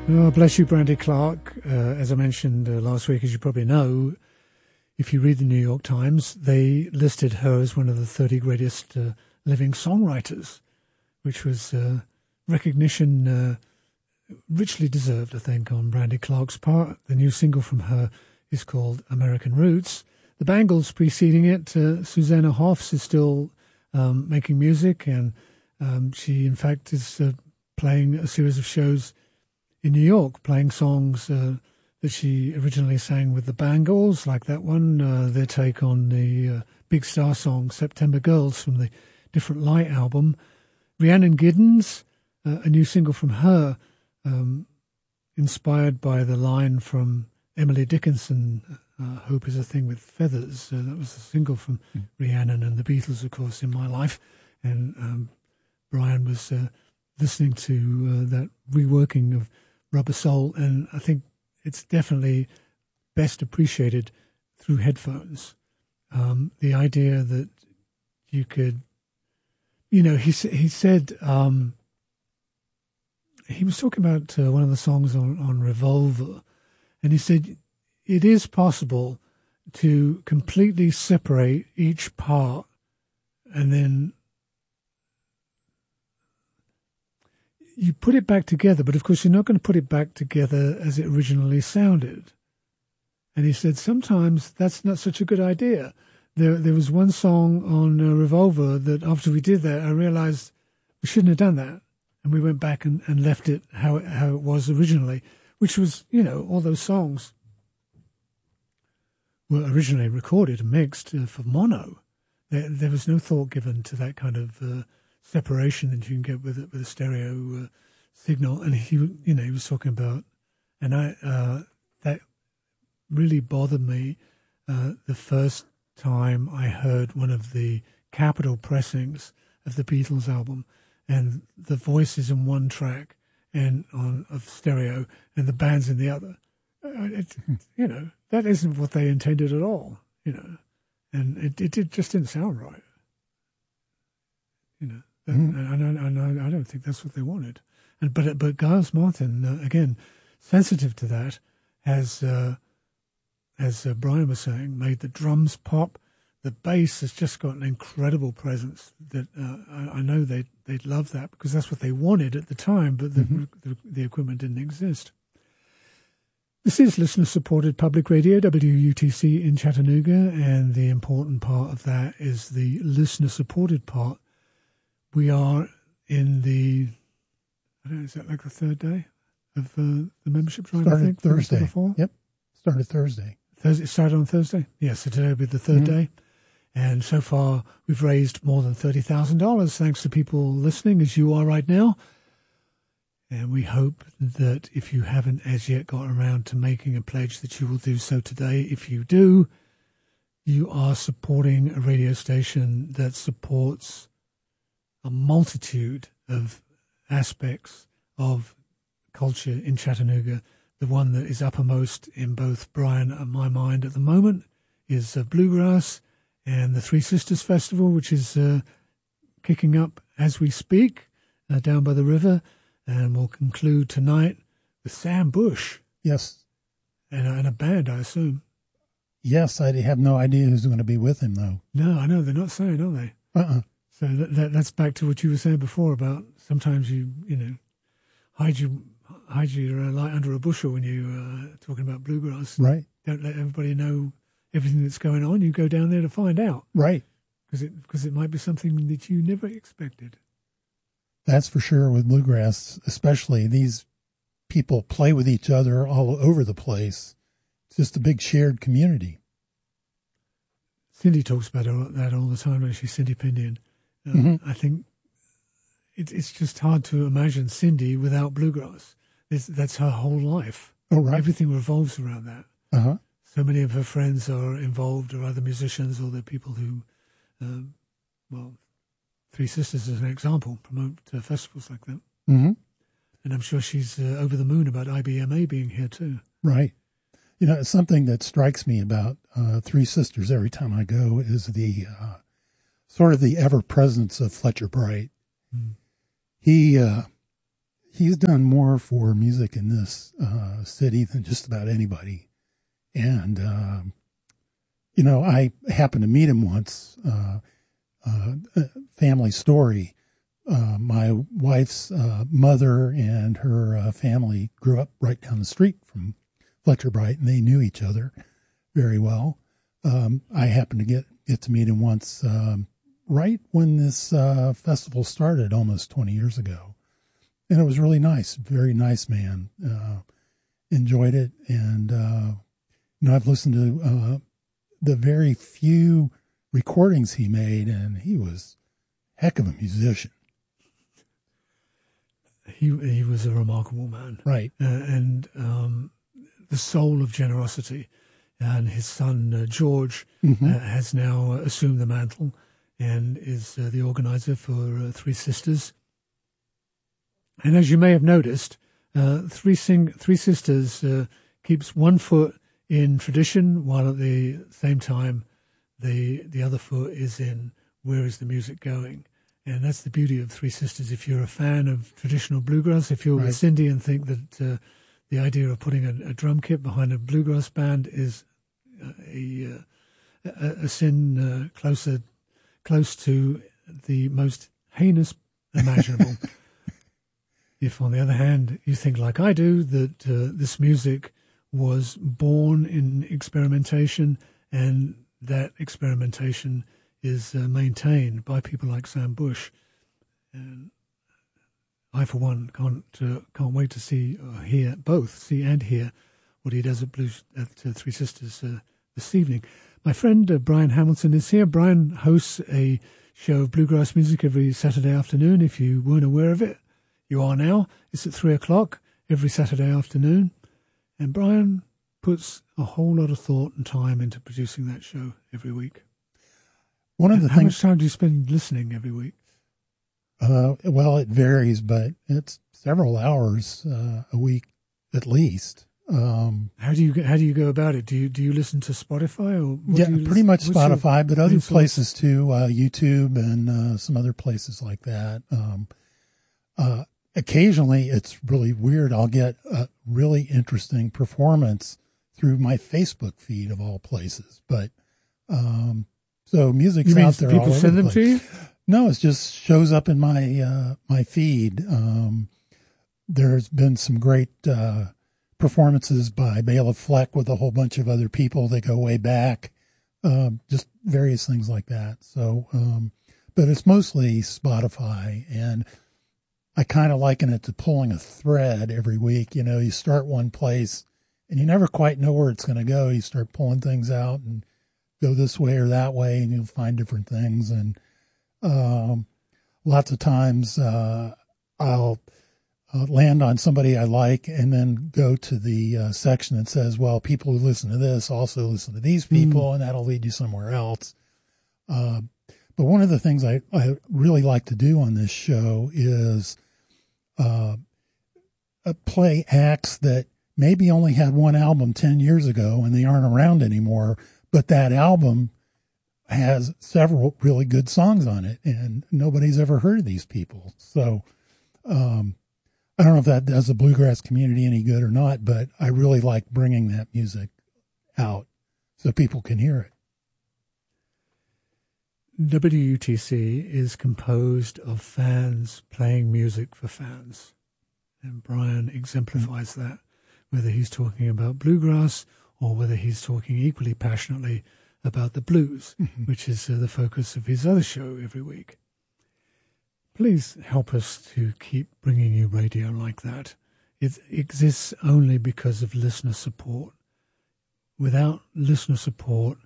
Oh, bless you, Brandy Clark. As I mentioned last week, as you probably know, if you read the New York Times, they listed her as one of the 30 greatest living songwriters, which was recognition richly deserved, I think, on Brandy Clark's part. The new single from her is called American Roots. The Bangles preceding it, Susanna Hoffs is still making music, and she, in fact, is playing a series of shows in New York, playing songs that she originally sang with the Bangles, like that one, their take on the Big Star song September Girls from the Different Light album. Rhiannon Giddens, a new single from her, inspired by the line from Emily Dickinson, Hope is a Thing with Feathers. That was a single from Rhiannon and the Beatles, of course, in my life. And Brian was listening to that reworking of Rubber Soul, and I think it's definitely best appreciated through headphones. The idea that you could, he said, he was talking about one of the songs on Revolver, and he said, it is possible to completely separate each part and then you put it back together, but of course you're not going to put it back together as it originally sounded. And he said, sometimes that's not such a good idea. There was one song on Revolver that after we did that, I realized we shouldn't have done that. And we went back and left it how it was originally, which was, all those songs were originally recorded and mixed for mono. There was no thought given to that kind of separation that you can get with a stereo signal, and he was talking about, and that really bothered me the first time I heard one of the Capitol pressings of the Beatles album, and the voice is in one track and of stereo, and the band's in the other. That isn't what they intended at all, and it just didn't sound right, And I don't think that's what they wanted. But Giles Martin, again, sensitive to that, has, as Brian was saying, made the drums pop. The bass has just got an incredible presence that I know they'd love that because that's what they wanted at the time, but the equipment didn't exist. This is listener-supported public radio, WUTC in Chattanooga, and the important part of that is the listener-supported part. We are in the, I don't know, is that like the third day of the membership drive? Started Thursday. Before? Yep, started Thursday. It started on Thursday? Yeah, so today will be the third day. And so far, we've raised more than $30,000 thanks to people listening, as you are right now. And we hope that if you haven't as yet got around to making a pledge, that you will do so today. If you do, you are supporting a radio station that supports a multitude of aspects of culture in Chattanooga. The one that is uppermost in both Brian and my mind at the moment is bluegrass and the Three Sisters Festival, which is kicking up as we speak down by the river. And we'll conclude tonight with Sam Bush. Yes. And a band, I assume. Yes, I have no idea who's going to be with him, though. No, I know. They're not saying, are they? So that's back to what you were saying before about sometimes you hide your light under a bushel when you're talking about bluegrass. Right. Don't let everybody know everything that's going on. You go down there to find out. Right. Because it might be something that you never expected. That's for sure with bluegrass, especially. These people play with each other all over the place. It's just a big shared community. Cindy talks about that all the time, when she's Cindy Pindian. I think it's just hard to imagine Cindy without bluegrass. That's her whole life. Oh, right. Everything revolves around that. Uh-huh. So many of her friends are involved, or other musicians, or they're people who, Three Sisters is an example, promote festivals like that. Mm-hmm. And I'm sure she's over the moon about IBMA being here too. Right. It's something that strikes me about Three Sisters every time I go is the sort of the ever-presence of Fletcher Bright. He he's done more for music in this city than just about anybody. And, I happened to meet him once, family story. My wife's mother and her family grew up right down the street from Fletcher Bright, and they knew each other very well. I happened to get to meet him once right when this festival started almost 20 years ago. And it was really nice, very nice man. Enjoyed it. And, I've listened to the very few recordings he made, and he was a heck of a musician. He was a remarkable man. Right. And the soul of generosity. And his son, George, has now assumed the mantle and is the organizer for Three Sisters. And as you may have noticed, Three Sisters keeps one foot in tradition, while at the same time the other foot is in where is the music going. And that's the beauty of Three Sisters. If you're a fan of traditional bluegrass, if you're with Cindy and think that the idea of putting a drum kit behind a bluegrass band is a sin close to the most heinous imaginable. If, on the other hand, you think like I do, that this music was born in experimentation, and that experimentation is maintained by people like Sam Bush, and I, for one, can't wait to see and hear what he does at Three Sisters this evening. My friend Brian Hamilton is here. Brian hosts a show of bluegrass music every Saturday afternoon. If you weren't aware of it, you are now. It's at 3:00 every Saturday afternoon. And Brian puts a whole lot of thought and time into producing that show every week. How much time do you spend listening every week? Well, it varies, but it's several hours a week at least. How do you go about it? Do you listen to Spotify or pretty much Spotify, but other places too, YouTube and some other places like that. Occasionally, it's really weird. I'll get a really interesting performance through my Facebook feed of all places. But so music's out there. People send them to you? No, it just shows up in my my feed. There's been some great performances by Bela Fleck with a whole bunch of other people that go way back. Just various things like that. So, but it's mostly Spotify, and I kind of liken it to pulling a thread every week. You start one place and you never quite know where it's going to go. You start pulling things out and go this way or that way, and you'll find different things. And lots of times I'll land on somebody I like and then go to the section that says, well, people who listen to this also listen to these people, and that'll lead you somewhere else. But one of the things I really like to do on this show is play acts that maybe only had one album 10 years ago and they aren't around anymore, but that album has several really good songs on it, and nobody's ever heard of these people. So I don't know if that does the bluegrass community any good or not, but I really like bringing that music out so people can hear it. WUTC is composed of fans playing music for fans. And Brian exemplifies that, whether he's talking about bluegrass or whether he's talking equally passionately about the blues, which is the focus of his other show every week. Please help us to keep bringing you radio like that. It exists only because of listener support. Without listener support,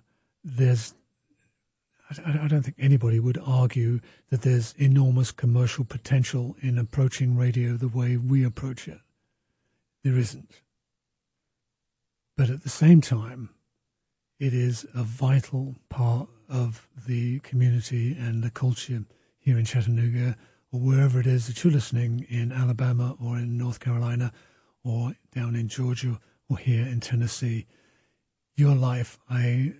I don't think anybody would argue that there's enormous commercial potential in approaching radio the way we approach it. There isn't. But at the same time, it is a vital part of the community and the culture here in Chattanooga, or wherever it is that you're listening, in Alabama or in North Carolina or down in Georgia or here in Tennessee. Your life, I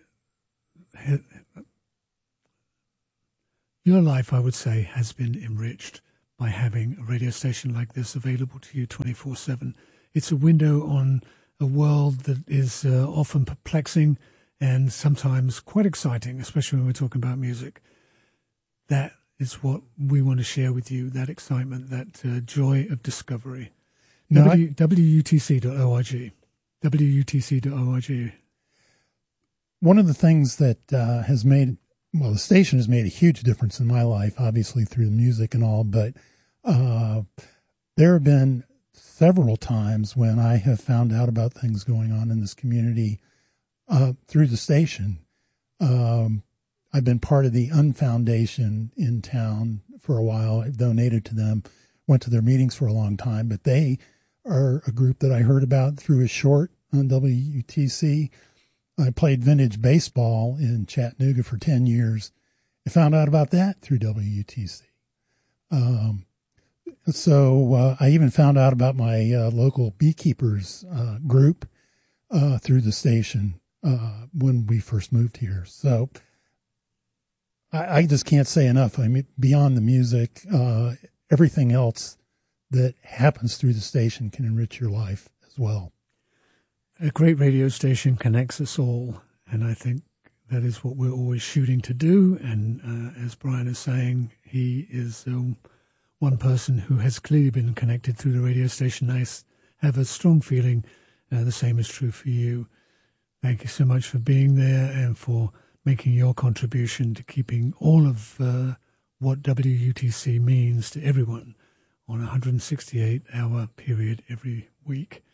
would say, has been enriched by having a radio station like this available to you 24/7. It's a window on a world that is often perplexing and sometimes quite exciting, especially when we're talking about music. That is what we want to share with you, that excitement, that joy of discovery. No, WUTC.org. WUTC.org. One of the things that has made, well, the station has made a huge difference in my life, obviously through the music and all, but there have been several times when I have found out about things going on in this community through the station. I've been part of the Unfoundation in town for a while. I've donated to them, went to their meetings for a long time, but they are a group that I heard about through a short on WUTC. I played vintage baseball in Chattanooga for 10 years. I found out about that through WUTC. So I even found out about my local beekeepers group through the station when we first moved here. So I just can't say enough. I mean, beyond the music, everything else that happens through the station can enrich your life as well. A great radio station connects us all, and I think that is what we're always shooting to do. And as Brian is saying, he is one person who has clearly been connected through the radio station. I have a strong feeling the same is true for you. Thank you so much for being there and for making your contribution to keeping all of what WUTC means to everyone on a 168-hour period every week.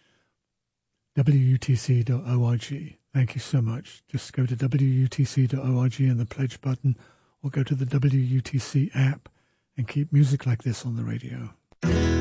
WUTC.org. Thank you so much. Just go to WUTC.org and the pledge button, or go to the WUTC app and keep music like this on the radio.